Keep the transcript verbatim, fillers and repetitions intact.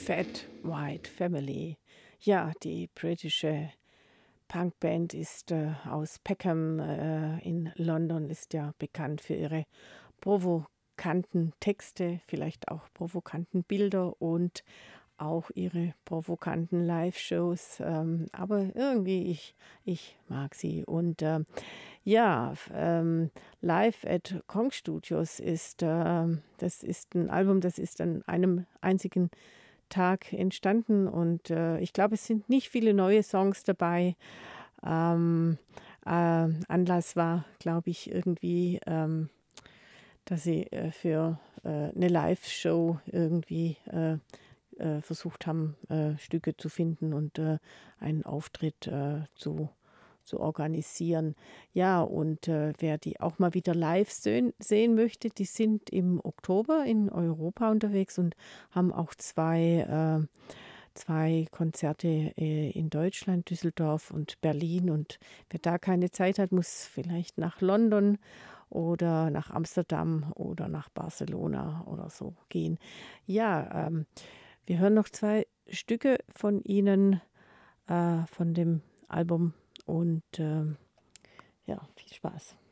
Fat White Family. Ja, die britische Punkband ist äh, aus Peckham äh, in London, ist ja bekannt für ihre provokanten Texte, vielleicht auch provokanten Bilder und auch ihre provokanten Live-Shows. Ähm, aber irgendwie, ich, ich mag sie. Und ähm, ja, f- ähm, Live at Kong Studios ist, ähm, das ist ein Album, das ist an einem einzigen Tag entstanden. Und äh, ich glaube, es sind nicht viele neue Songs dabei. Ähm, äh, Anlass war, glaube ich, irgendwie, ähm, dass sie äh, für äh, eine Live-Show irgendwie äh, äh, versucht haben, äh, Stücke zu finden und äh, einen Auftritt äh, zu, zu organisieren. Ja, und äh, wer die auch mal wieder live sehen, sehen möchte, die sind im Oktober in Europa unterwegs und haben auch zwei, äh, zwei Konzerte äh, in Deutschland, Düsseldorf und Berlin. Und wer da keine Zeit hat, muss vielleicht nach London oder nach Amsterdam oder nach Barcelona oder so gehen. Ja, ähm, wir hören noch zwei Stücke von Ihnen, äh, von dem Album und ähm, ja, viel Spaß.